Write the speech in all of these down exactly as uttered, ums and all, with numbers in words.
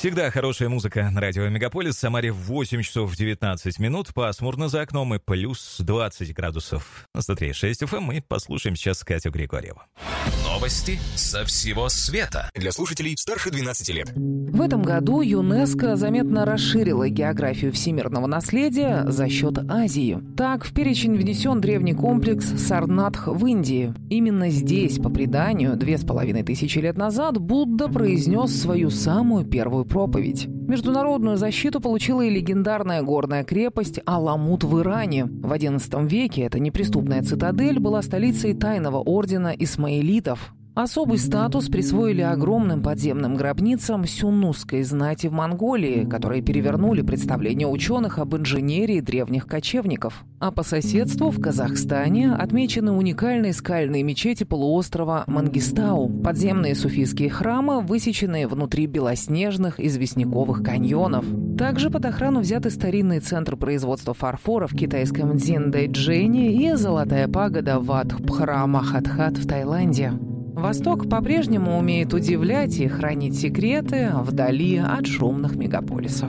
Всегда хорошая музыка на радио Мегаполис. В Самаре восемь часов девятнадцать минут. Пасмурно за окном и плюс двадцать градусов. На сто три и шесть эф эм мы послушаем сейчас Катю Григорьеву. Новости со всего света. Для слушателей старше двенадцати лет. В этом году ЮНЕСКО заметно расширила географию всемирного наследия за счет Азии. Так, в перечень внесен древний комплекс Сарнатх в Индии. Именно здесь, по преданию, две с половиной тысячи лет назад Будда произнес свою самую первую проповедь. Международную защиту получила и легендарная горная крепость Аламут в Иране. В одиннадцатом веке эта неприступная цитадель была столицей тайного ордена исмаилитов. Особый статус присвоили огромным подземным гробницам сюннусской знати в Монголии, которые перевернули представление ученых об инженерии древних кочевников. А по соседству в Казахстане отмечены уникальные скальные мечети полуострова Мангистау, подземные суфийские храмы, высеченные внутри белоснежных известняковых каньонов. Также под охрану взяты старинный центр производства фарфора в китайском Цзиньдэйчжэне и золотая пагода Wat Phra Mahathat в Таиланде. Восток по-прежнему умеет удивлять и хранить секреты вдали от шумных мегаполисов.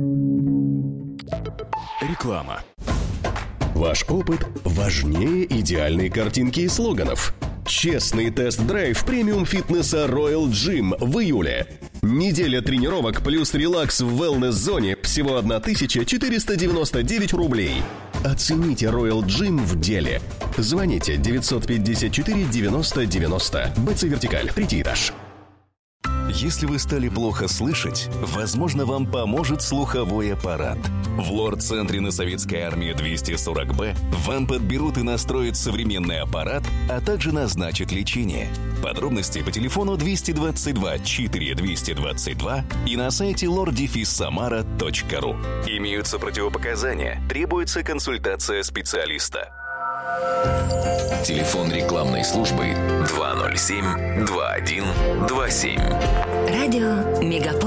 Реклама. Ваш опыт важнее идеальной картинки и слоганов. Честный тест-драйв премиум-фитнеса Royal Gym в июле. Неделя тренировок плюс релакс в wellness-зоне всего тысяча четыреста девяносто девять рублей. Оцените Royal Gym в деле. Звоните девятьсот пятьдесят четыре девяносто девяносто. БЦ Вертикаль, третий этаж. Если вы стали плохо слышать, возможно, вам поможет слуховой аппарат. В лор-центре на Советской армии двести сорок бэ вам подберут и настроят современный аппарат, а также назначат лечение. Подробности по телефону двести двадцать два четыре двести двадцать два и на сайте лор самара точка ру. Имеются противопоказания, требуется консультация специалиста. Телефон рекламной службы два ноль семь два один два семь. Радио Мегаполис.